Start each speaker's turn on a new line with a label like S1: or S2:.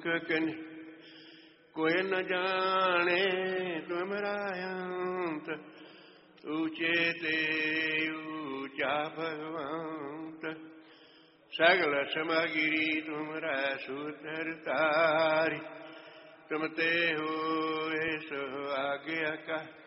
S1: दुख कनि कोई न जाने तुम्हारा अंत, ऊंचे ते ऊंचा भगवंत। सगल समगिरी तुम्हारा सूत्र तारी, तुम ते हो सो आज्ञा का